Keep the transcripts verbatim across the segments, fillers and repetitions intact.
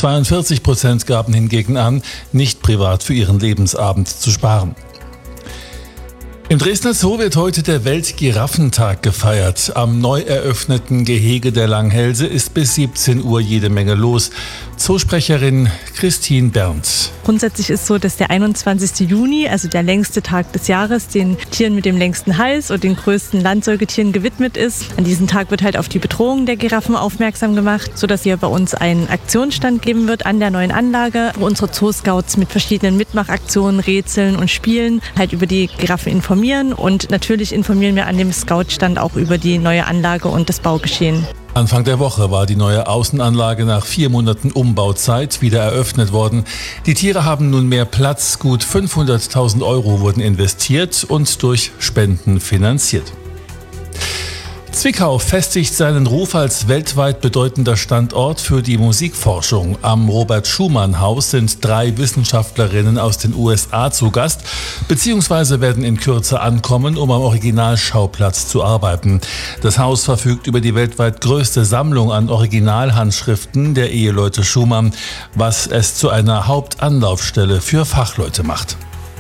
zweiundvierzig Prozent gaben hingegen an, nicht privat für ihren Lebensabend zu sparen. Im Dresdner Zoo wird heute der Weltgiraffentag gefeiert. Am neu eröffneten Gehege der Langhälse ist bis siebzehn Uhr jede Menge los. Zoosprecherin Christine Berndt. Grundsätzlich ist so, dass der einundzwanzigste Juni, also der längste Tag des Jahres, den Tieren mit dem längsten Hals und den größten Landsäugetieren gewidmet ist. An diesem Tag wird halt auf die Bedrohung der Giraffen aufmerksam gemacht, sodass hier bei uns einen Aktionsstand geben wird an der neuen Anlage, wo unsere Zooscouts mit verschiedenen Mitmachaktionen, Rätseln und Spielen halt über die Giraffen informieren. Und natürlich informieren wir an dem Scoutstand auch über die neue Anlage und das Baugeschehen. Anfang der Woche war die neue Außenanlage nach vier Monaten Umbauzeit wieder eröffnet worden. Die Tiere haben nun mehr Platz. Gut fünfhunderttausend Euro wurden investiert und durch Spenden finanziert. Zwickau festigt seinen Ruf als weltweit bedeutender Standort für die Musikforschung. Am Robert-Schumann-Haus sind drei Wissenschaftlerinnen aus den U S A zu Gast, beziehungsweise werden in Kürze ankommen, um am Originalschauplatz zu arbeiten. Das Haus verfügt über die weltweit größte Sammlung an Originalhandschriften der Eheleute Schumann, was es zu einer Hauptanlaufstelle für Fachleute macht.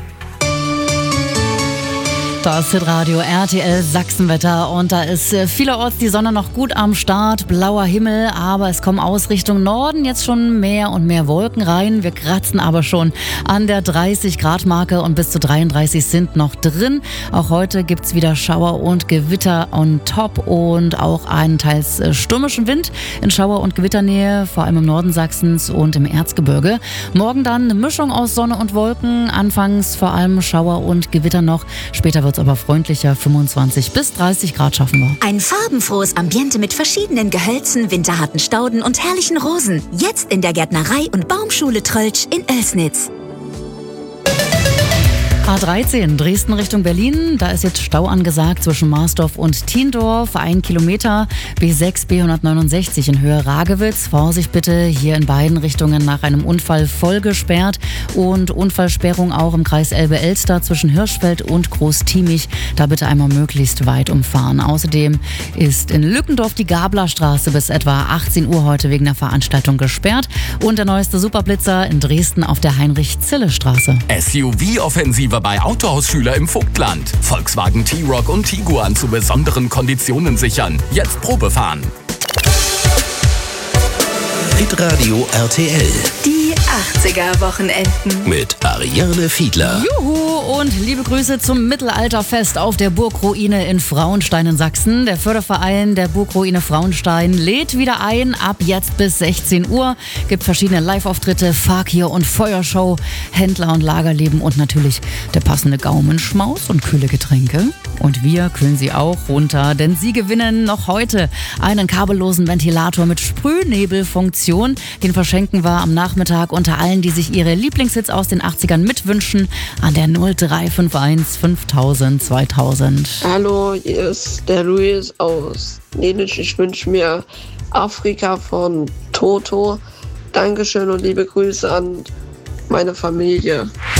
Das Hitradio R T L Sachsenwetter und da ist vielerorts die Sonne noch gut am Start, blauer Himmel, aber es kommen aus Richtung Norden jetzt schon mehr und mehr Wolken rein. Wir kratzen aber schon an der dreißig Grad Marke und bis zu dreiunddreißig sind noch drin. Auch heute gibt's wieder Schauer und Gewitter on top und auch einen teils stürmischen Wind in Schauer- und Gewitternähe, vor allem im Norden Sachsens und im Erzgebirge. Morgen dann eine Mischung aus Sonne und Wolken, anfangs vor allem Schauer und Gewitter noch, später wird aber freundlicher, fünfundzwanzig bis dreißig Grad schaffen wir. Ein farbenfrohes Ambiente mit verschiedenen Gehölzen, winterharten Stauden und herrlichen Rosen. Jetzt in der Gärtnerei- und Baumschule Tröltsch in Oelsnitz. A dreizehn, Dresden Richtung Berlin. Da ist jetzt Stau angesagt zwischen Marsdorf und Thiendorf. Ein Kilometer. B sechs, B hundertneunundsechzig in Höhe Ragewitz. Vorsicht bitte, hier in beiden Richtungen nach einem Unfall voll gesperrt. Und Unfallsperrung auch im Kreis Elbe-Elster zwischen Hirschfeld und Groß-Tiemich. Da bitte einmal möglichst weit umfahren. Außerdem ist in Lückendorf die Gablerstraße bis etwa achtzehn Uhr heute wegen der Veranstaltung gesperrt. Und der neueste Superblitzer in Dresden auf der Heinrich-Zille-Straße. S U V-Offensive bei Autohausschüler im Vogtland. Volkswagen T-Roc und Tiguan zu besonderen Konditionen sichern. Jetzt Probefahren. Hitradio R T L. Die achtziger-Wochenenden. Mit Ariane Fiedler. Juhu und liebe Grüße zum Mittelalterfest auf der Burgruine in Frauenstein in Sachsen. Der Förderverein der Burgruine Frauenstein lädt wieder ein, ab jetzt bis sechzehn Uhr. Gibt verschiedene Live-Auftritte, Fakir- und Feuershow, Händler- und Lagerleben und natürlich der passende Gaumenschmaus und kühle Getränke. Und wir kühlen sie auch runter, denn sie gewinnen noch heute einen kabellosen Ventilator mit Sprühnebelfunktion. Den verschenken wir am Nachmittag unter allen, die sich ihre Lieblingshits aus den achtzigern mitwünschen, an der null drei fünf eins fünftausend zweitausend. Hallo, hier ist der Luis aus Nenisch. Ich wünsche mir Afrika von Toto. Dankeschön und liebe Grüße an meine Familie.